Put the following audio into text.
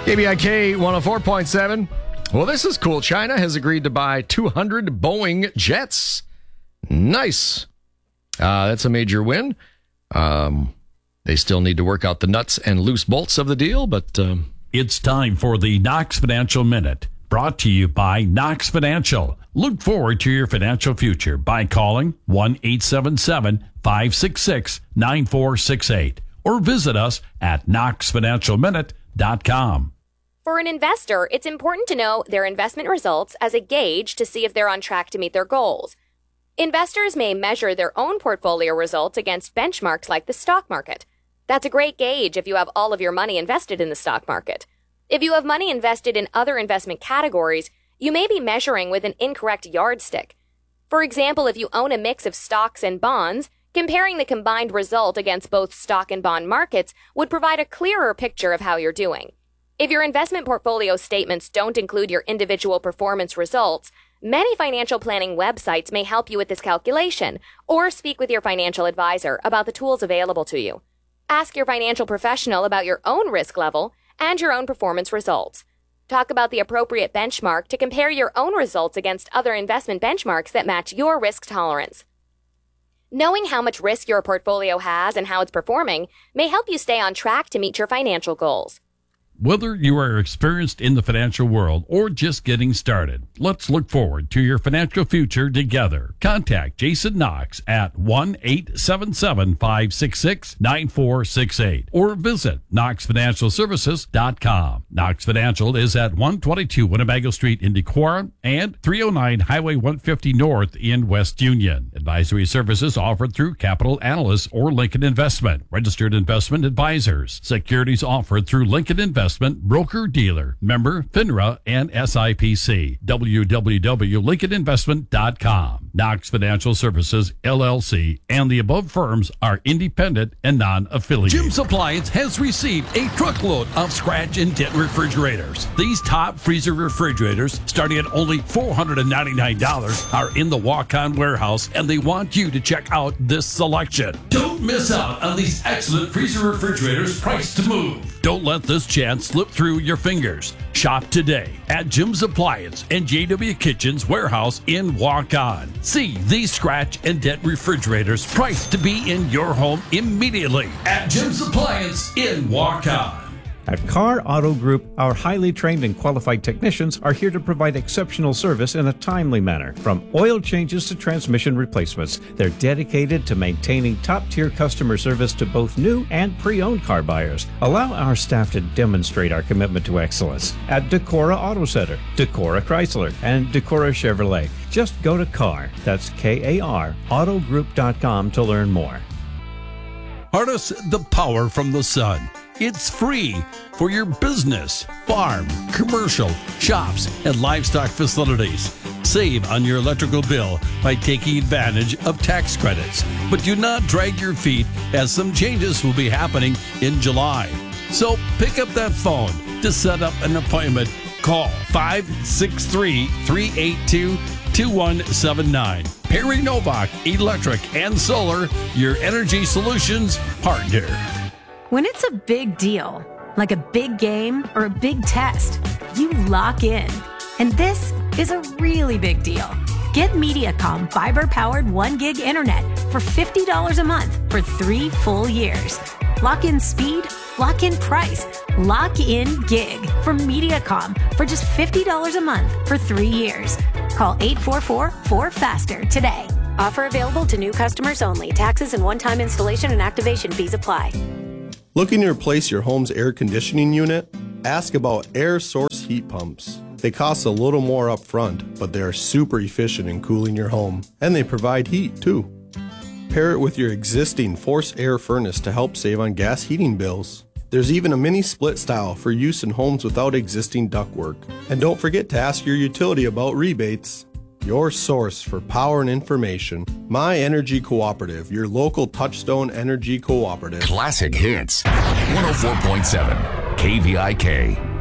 KVIK 104.7. Well, this is cool. China has agreed to buy 200 Boeing jets. Nice. That's a major win. They still need to work out the nuts and loose bolts of the deal, but... It's time for the Knox Financial Minute, brought to you by Knox Financial. Look forward to your financial future by calling 1-877-566-9468 or visit us at knoxfinancialminute.com. For an investor, it's important to know their investment results as a gauge to see if they're on track to meet their goals. Investors may measure their own portfolio results against benchmarks like the stock market. That's a great gauge if you have all of your money invested in the stock market. If you have money invested in other investment categories, you may be measuring with an incorrect yardstick. For example, if you own a mix of stocks and bonds, comparing the combined result against both stock and bond markets would provide a clearer picture of how you're doing. If your investment portfolio statements don't include your individual performance results, many financial planning websites may help you with this calculation, or speak with your financial advisor about the tools available to you. Ask your financial professional about your own risk level and your own performance results. Talk about the appropriate benchmark to compare your own results against other investment benchmarks that match your risk tolerance. Knowing how much risk your portfolio has and how it's performing may help you stay on track to meet your financial goals. Whether you are experienced in the financial world or just getting started, let's look forward to your financial future together. Contact Jason Knox at 1-877-566-9468 or visit knoxfinancialservices.com. Knox Financial is at 122 Winnebago Street in Decorah and 309 Highway 150 North in West Union. Advisory services offered through Capital Analysts or Lincoln Investment. Registered investment advisors. Securities offered through Lincoln Investment broker-dealer, member FINRA and SIPC. www.lincolninvestment.com. Knox Financial Services, LLC, and the above firms are independent and non-affiliated. Jim's Appliance has received a truckload of scratch and dent refrigerators. These top freezer refrigerators, starting at only $499, are in the walk-on warehouse, and they want you to check out this selection. Don't miss out on these excellent freezer refrigerators priced to move. Don't let this chance slip through your fingers. Shop today at Jim's Appliance and JW Kitchen's warehouse in Walk-On. See these scratch and dent refrigerators priced to be in your home immediately at Jim's Appliance in Walk-On. At Carr Auto Group, our highly trained and qualified technicians are here to provide exceptional service in a timely manner. From oil changes to transmission replacements, they're dedicated to maintaining top-tier customer service to both new and pre-owned car buyers. Allow our staff to demonstrate our commitment to excellence at Decorah Auto Center, Decorah Chrysler, and Decorah Chevrolet. Just go to Carr, that's K-A-R, autogroup.com to learn more. Harness the power from the sun. It's free for your business, farm, commercial, shops, and livestock facilities. Save on your electrical bill by taking advantage of tax credits. But do not drag your feet, as some changes will be happening in July. So pick up that phone to set up an appointment. Call 563-382-2179. Perry Novak Electric and Solar, your energy solutions partner. When it's a big deal, like a big game or a big test, you lock in. And this is a really big deal. Get Mediacom fiber-powered 1 gig internet for $50 a month for 3 full years. Lock in speed, lock in price, lock in gig from Mediacom for just $50 a month for 3 years. Call 844-4FASTER today. Offer available to new customers only. Taxes and one-time installation and activation fees apply. Looking to replace your home's air conditioning unit? Ask about air source heat pumps. They cost a little more up front, but they are super efficient in cooling your home, and they provide heat too. Pair it with your existing forced air furnace to help save on gas heating bills. There's even a mini split style for use in homes without existing ductwork. And don't forget to ask your utility about rebates. Your source for power and information. My Energy Cooperative, your local Touchstone Energy Cooperative. Classic Hits, 104.7 KVIK.